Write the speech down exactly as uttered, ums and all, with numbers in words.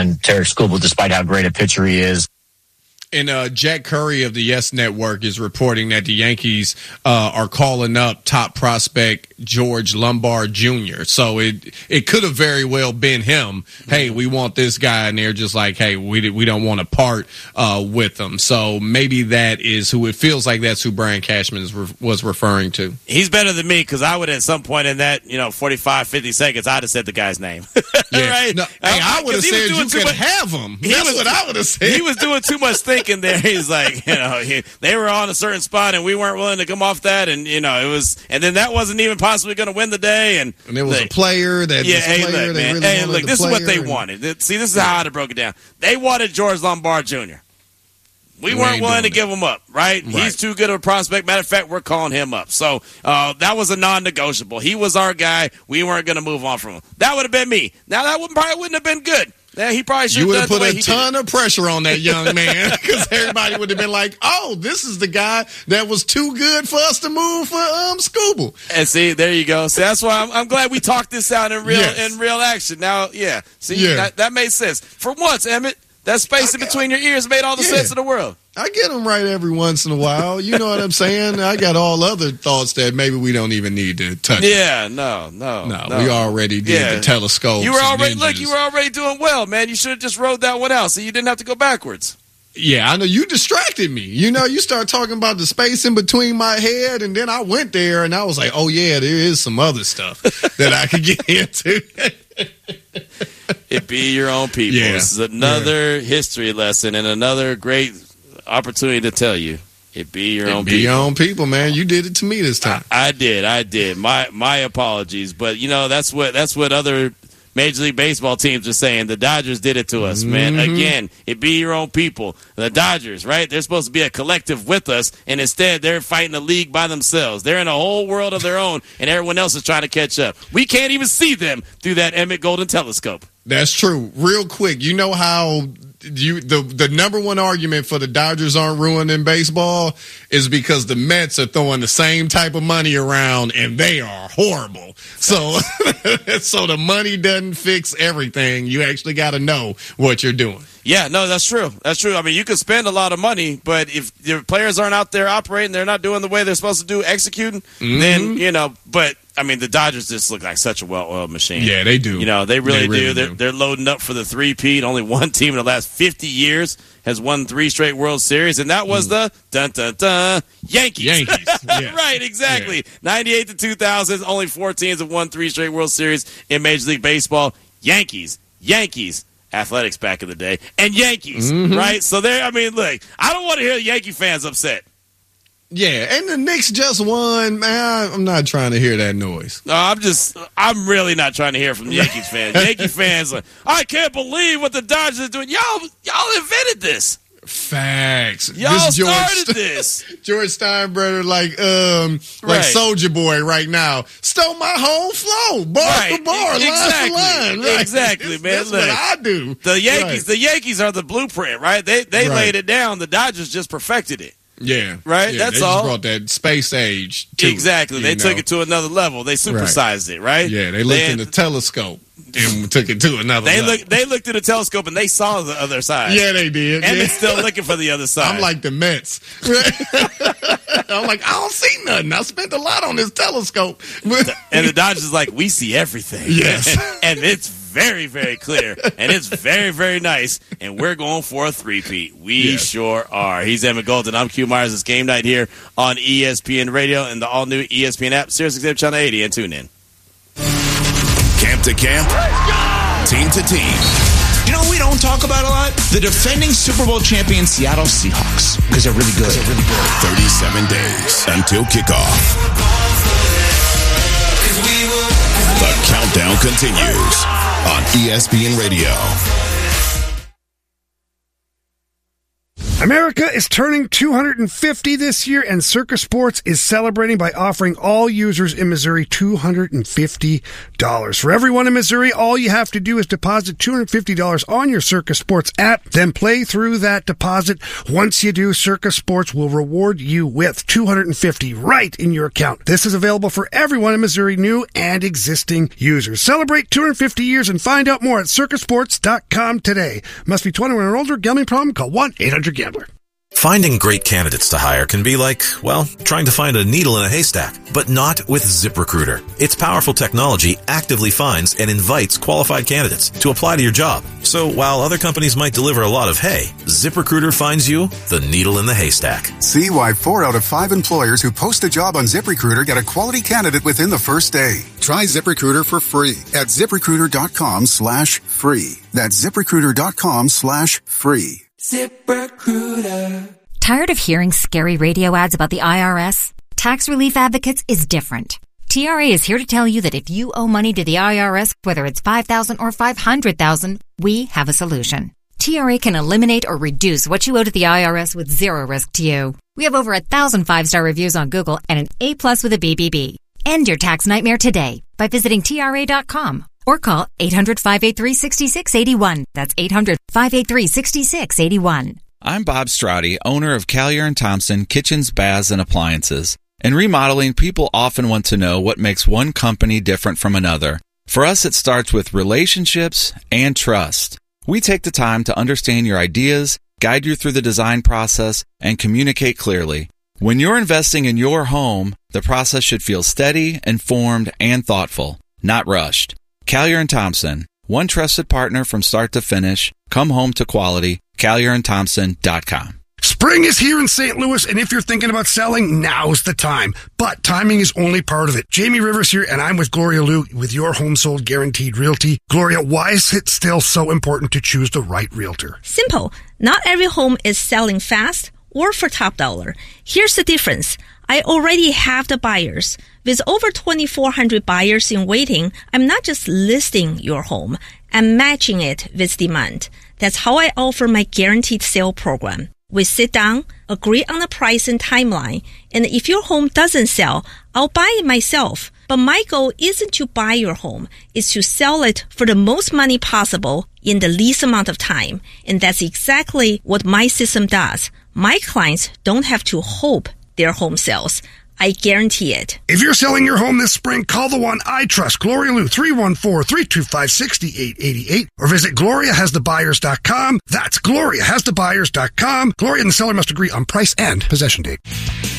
on Tarik Skubal, despite how great a pitcher he is. And uh, Jack Curry of the Yes Network is reporting that the Yankees uh, are calling up top prospect George Lombard Junior So it it could have very well been him. Hey, we want this guy, and they're just like, hey, we we don't want to part uh, with him. So maybe that is who it feels like. That's who Brian Cashman is re- was referring to. He's better than me because I would at some point in that you know forty-five, fifty seconds I'd have said the guy's name. Yeah. Right? No, hey, I would have said you could much, have him. That's was, what I would have said. He was doing too much thinking there. He's like, you know, he, they were on a certain spot and we weren't willing to come off that, and you know, it was, and then that wasn't even possibly going to win the day. And, and there was they, a player that, yeah, this hey, player, look, they man, really hey, wanted look, the this is what they and, wanted. See, this is how I broke it down. They wanted George Lombard Junior We, we weren't willing to give him up, right? right? He's too good of a prospect. Matter of fact, we're calling him up. So uh, that was a non-negotiable. He was our guy. We weren't going to move on from him. That would have been me. Now, that would, probably wouldn't have been good. Yeah, he probably should you would have have put a ton of pressure on that young man because everybody would have been like, oh, this is the guy that was too good for us to move for um Skubal. And see, there you go. See, that's why I'm, I'm glad we talked this out in real yes. in real action. Now, yeah, see, yeah. That, that made sense. For once, Emmett, that space in between your ears made all the yeah. sense in the world. I get them right every once in a while. You know what I'm saying? I got all other thoughts that maybe we don't even need to touch. Yeah, no, no, no. no. We already did yeah. the telescope. You were already look. You were already doing well, man. You should have just rode that one out, so you didn't have to go backwards. Yeah, I know. You distracted me. You know, you start talking about the space in between my head, and then I went there, and I was like, oh, yeah, there is some other stuff that I could get into. It be your own people. Yeah. This is another yeah. history lesson and another great opportunity to tell you. It be your it own be people. your own people, man. You did it to me this time. I, I did. I did. My my apologies. But, you know, that's what that's what other Major League Baseball teams are saying. The Dodgers did it to us, mm-hmm. man. Again, it be your own people. The Dodgers, right? They're supposed to be a collective with us, and instead they're fighting a league by themselves. They're in a whole world of their own, and everyone else is trying to catch up. We can't even see them through that Emmett Golden telescope. That's true. Real quick, you know how you the the number one argument for the Dodgers aren't ruining baseball is because the Mets are throwing the same type of money around and they are horrible. So so the money doesn't fix everything. You actually got to know what you're doing. Yeah, no, that's true. That's true. I mean, you could spend a lot of money, but if your players aren't out there operating, they're not doing the way they're supposed to do, executing, mm-hmm. then, you know, but I mean, the Dodgers just look like such a well-oiled machine. Yeah, they do. You know, they really, they really do. do. They're, they're loading up for the three-peat. Only one team in the last fifty years has won three straight World Series, and that was mm. the dun-dun-dun Yankees. Yankees. Yeah. Right, exactly. Yeah. ninety-eight to two thousand, only four teams have won three straight World Series in Major League Baseball. Yankees. Yankees. Athletics back in the day. And Yankees, mm-hmm. right? So there, I mean, look, I don't want to hear the Yankee fans upset. Yeah, and the Knicks just won, man. I'm not trying to hear that noise. No, I'm just, I'm really not trying to hear from the Yankees fans. Yankee fans, like, I can't believe what the Dodgers are doing. Y'all, y'all invented this. Facts. Y'all this George started St- this. George Steinbrenner, like um, like right. Soulja Boy right now, stole my whole flow, bar right. for bar, exactly. line for line. Right? Exactly, this, man. That's Look, what I do. The Yankees, right. the Yankees are the blueprint, right? They they right. laid it down. The Dodgers just perfected it. Yeah. Right? Yeah, That's they all. Just brought that space age to Exactly. It, they know? took it to another level. They supersized right. it, right? Yeah, they looked they, in the telescope and took it to another they level. Look, they looked at the telescope and they saw the other side. Yeah, they did. And yeah. they're still looking for the other side. I'm like the Mets. I'm like, I don't see nothing. I spent a lot on this telescope. And the Dodgers is like, we see everything. Yes. And it's very, very clear. And it's very, very nice. And we're going for a three-peat. We yes. sure are. He's Emmett Golden. I'm Q Myers. It's game night here on E S P N Radio and the all-new E S P N app, Sirius X M Channel eighty, and tune in. Camp to camp, team to team. You know what we don't talk about a lot? The defending Super Bowl champion Seattle Seahawks. Because they're really good. They're really good. thirty-seven days until kickoff. The countdown continues on E S P N Radio. America is turning two hundred fifty this year, and Circa Sports is celebrating by offering all users in Missouri two hundred fifty dollars. For everyone in Missouri, all you have to do is deposit two hundred fifty dollars on your Circa Sports app, then play through that deposit. Once you do, Circa Sports will reward you with two hundred fifty dollars right in your account. This is available for everyone in Missouri, new and existing users. Celebrate two hundred fifty years and find out more at circa sports dot com today. Must be twenty-one or older. Gambling problem? Call one eight hundred gambler. Finding great candidates to hire can be like, well, trying to find a needle in a haystack, but not with ZipRecruiter. Its powerful technology actively finds and invites qualified candidates to apply to your job. So while other companies might deliver a lot of hay, ZipRecruiter finds you the needle in the haystack. See why four out of five employers who post a job on ZipRecruiter get a quality candidate within the first day. Try ZipRecruiter for free at ZipRecruiter.com slash free. That's ZipRecruiter.com slash free. ZipRecruiter. Tired of hearing scary radio ads about the I R S? Tax Relief Advocates is different. T R A is here to tell you that if you owe money to the I R S, whether it's five thousand dollars or five hundred thousand dollars, we have a solution. T R A can eliminate or reduce what you owe to the I R S with zero risk to you. We have over a thousand five-star reviews on Google and an A plus with a B B B. End your tax nightmare today by visiting T R A dot com. Or call eight hundred, five eight three, six six eight one. That's eight hundred, five eight three, six six eight one. I'm Bob Strati, owner of Callier and Thompson Kitchens, Baths, and Appliances. In remodeling, people often want to know what makes one company different from another. For us, it starts with relationships and trust. We take the time to understand your ideas, guide you through the design process, and communicate clearly. When you're investing in your home, the process should feel steady, informed, and thoughtful, not rushed. Callier and Thompson, one trusted partner from start to finish. Come home to quality. Callier and Thompson dot com. Spring is here in Saint Louis, and if you're thinking about selling, now's the time. But timing is only part of it. Jamie Rivers here, and I'm with Gloria Liu with Your Home Sold Guaranteed Realty. Gloria, why is it still so important to choose the right realtor? Simple. Not every home is selling fast or for top dollar. Here's the difference. I already have the buyers. With over twenty-four hundred buyers in waiting, I'm not just listing your home. I'm matching it with demand. That's how I offer my guaranteed sale program. We sit down, agree on the price and timeline, and if your home doesn't sell, I'll buy it myself. But my goal isn't to buy your home. It's to sell it for the most money possible in the least amount of time. And that's exactly what my system does. My clients don't have to hope their home sells. I guarantee it. If you're selling your home this spring, call the one I trust, Gloria Liu, three one four, three two five, six eight eight eight, or visit Gloria Has The Buyers dot com. That's Gloria Has The Buyers dot com. Gloria and the seller must agree on price and possession date.